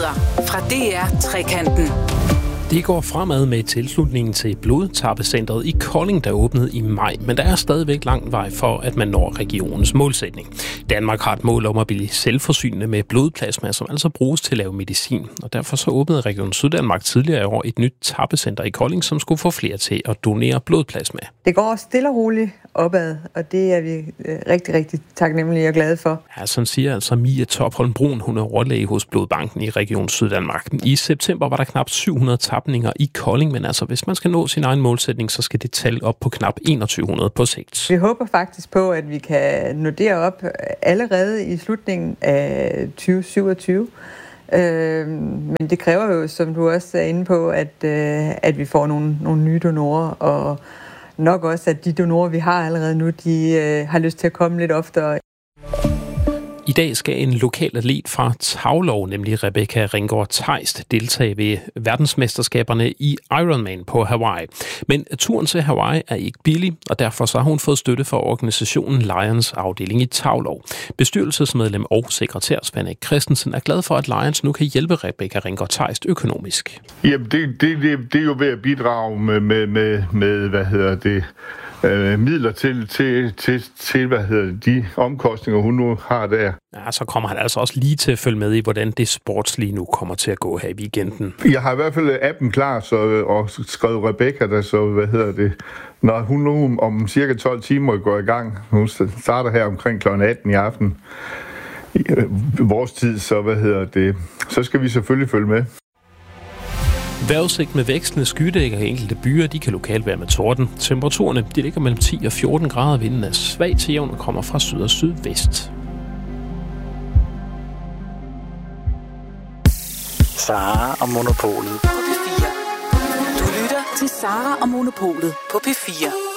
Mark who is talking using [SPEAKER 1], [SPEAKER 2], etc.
[SPEAKER 1] Nyheder fra DR Trekanten.
[SPEAKER 2] Det går fremad med tilslutningen til blodtappecentret i Kolding, der åbnede i maj, men der er stadigvæk lang vej for, at man når regionens målsætning. Danmark har et mål om at blive selvforsynende med blodplasma, som altså bruges til at lave medicin, og derfor så åbnede Region Syddanmark tidligere i år et nyt tappecenter i Kolding, som skulle få flere til at donere blodplasma.
[SPEAKER 3] Det går stille og roligt opad, og det er vi rigtig, rigtig taknemmelige og glade for.
[SPEAKER 2] Ja, sådan siger altså Mia Topholm Brun, hun er overlæge hos Blodbanken i Region Syddanmark. I september var der knap 700 tapninger i Kolding, men altså hvis man skal nå sin egen målsætning, så skal det tal op på knap 2100 på sigt.
[SPEAKER 3] Vi håber faktisk på, at vi kan nå derop allerede i slutningen af 2027. Men det kræver jo, som du også er inde på, at vi får nogle nye donorer, og nok også, at de donorer, vi har allerede nu, de har lyst til at komme lidt oftere.
[SPEAKER 2] I dag skal en lokal atlet fra Taulov, nemlig Rebecca Ringgaard Theist, deltage ved verdensmesterskaberne i Ironman på Hawaii. Men turen til Hawaii er ikke billig, og derfor så har hun fået støtte fra organisationen Lions afdeling i Taulov. Bestyrelsesmedlem og sekretær Svend Erik Christensen er glad for, at Lions nu kan hjælpe Rebecca Ringgaard Theist økonomisk.
[SPEAKER 4] Jamen, det er jo ved at bidrage med midler til de omkostninger, hun nu har der.
[SPEAKER 2] Ja, så kommer han altså også lige til at følge med i, hvordan det sportslige nu kommer til at gå her i weekenden.
[SPEAKER 4] Jeg har i hvert fald appen klar, og skrevet Rebecca, der så, når hun nu om cirka 12 timer går i gang. Hun starter her omkring kl. 18 i aften. I vores tid, så skal vi selvfølgelig følge med.
[SPEAKER 2] Vejrudsigt med vækstende skydækker i enkelte byer, de kan lokalt være med torden. Temperaturerne de ligger mellem 10 og 14 grader, vinden er svag til jævn og kommer fra syd og sydvest.
[SPEAKER 5] Sara og Monopolet
[SPEAKER 1] På P4. Du lytter til Sara og Monopolet på P4.